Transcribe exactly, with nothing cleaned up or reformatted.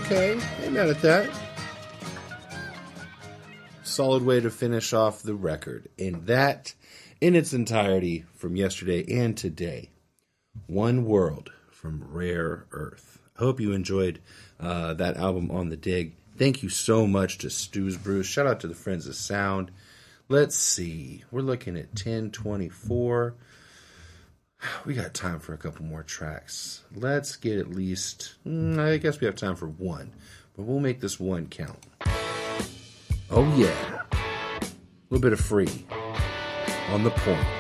Okay, ain't mad at that. Solid way to finish off the record. And that, in its entirety, from yesterday and today. One World from Rare Earth. I hope you enjoyed uh, that album On the Dig. Thank you so much to Stu's Brews. Shout out to the Friends of Sound. Let's see. We're looking at ten twenty-four. We got time for a couple more tracks. Let's get at least... I guess we have time for one. But we'll make this one count. Oh yeah. A little bit of Free. On the Point.